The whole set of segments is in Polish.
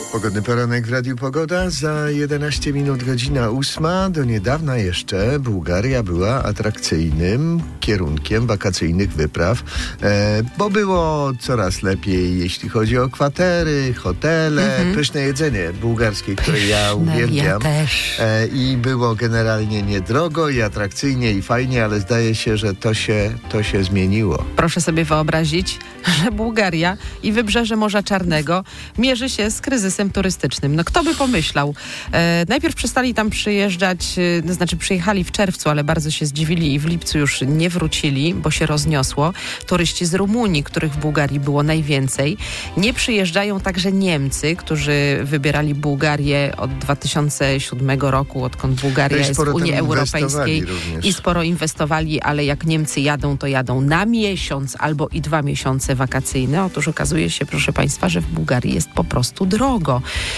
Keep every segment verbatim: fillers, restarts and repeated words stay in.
Pogodny poranek w Radiu Pogoda. Za jedenaście minut godzina ósma. Do niedawna jeszcze Bułgaria była atrakcyjnym kierunkiem wakacyjnych wypraw, e, bo było coraz lepiej, jeśli chodzi o kwatery, hotele, mhm. pyszne jedzenie bułgarskie, które ja uwielbiam. Ja też. E, I było generalnie niedrogo i atrakcyjnie i fajnie, ale zdaje się, że to się, to się zmieniło. Proszę sobie wyobrazić, że Bułgaria i wybrzeże Morza Czarnego mierzy się z kryzysem turystycznym. No kto by pomyślał? E, najpierw przestali tam przyjeżdżać, e, to znaczy przyjechali w czerwcu, ale bardzo się zdziwili i w lipcu już nie wrócili, bo się rozniosło. Turyści z Rumunii, których w Bułgarii było najwięcej. Nie przyjeżdżają także Niemcy, którzy wybierali Bułgarię od dwa tysiące siódmego roku, odkąd Bułgaria jest w Unii Europejskiej i sporo inwestowali, ale jak Niemcy jadą, to jadą na miesiąc albo i dwa miesiące wakacyjne. Otóż okazuje się, proszę Państwa, że w Bułgarii jest po prostu drogo.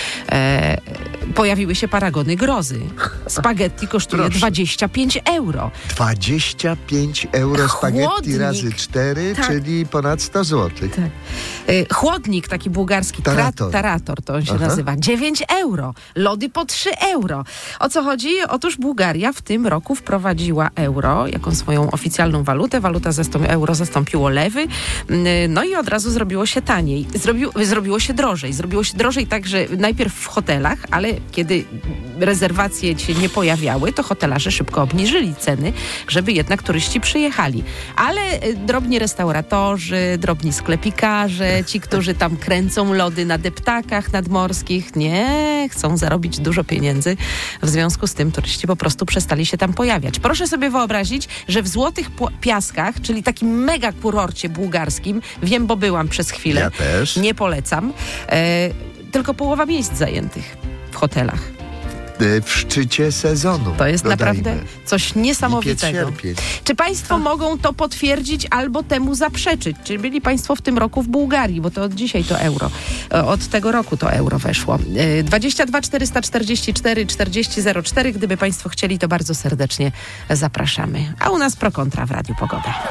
E, pojawiły się paragony grozy. Spaghetti kosztuje Proszę. dwadzieścia pięć euro. dwadzieścia pięć euro spaghetti Chłodnik. razy cztery, tak. czyli ponad sto złotych. Tak. E, chłodnik taki bułgarski, tarator, tra- tarator to on się Aha. nazywa, dziewięć euro. Lody po trzy euro. O co chodzi? Otóż Bułgaria w tym roku wprowadziła euro jako swoją oficjalną walutę. Waluta zastąp- euro zastąpiło lewy. No i od razu zrobiło się taniej. Zrobi- zrobiło się drożej. Zrobiło się drożej także najpierw w hotelach, ale kiedy rezerwacje się nie pojawiały, to hotelarze szybko obniżyli ceny, żeby jednak turyści przyjechali. Ale drobni restauratorzy, drobni sklepikarze, ci, którzy tam kręcą lody na deptakach nadmorskich, nie, chcą zarobić dużo pieniędzy. W związku z tym turyści po prostu przestali się tam pojawiać. Proszę sobie wyobrazić, że w Złotych Piaskach, czyli takim mega kurorcie bułgarskim, wiem, bo byłam przez chwilę, ja też. nie polecam, e, tylko połowa miejsc zajętych w hotelach. W szczycie sezonu. To jest dodajmy. naprawdę coś niesamowitego. Czy Państwo A. mogą to potwierdzić albo temu zaprzeczyć? Czy byli Państwo w tym roku w Bułgarii? Bo to od dzisiaj to euro. Od tego roku to euro weszło. dwadzieścia dwa czterysta czterdzieści cztery czterdzieści zero cztery. Gdyby Państwo chcieli, to bardzo serdecznie zapraszamy. A u nas pro kontra w Radiu Pogoda.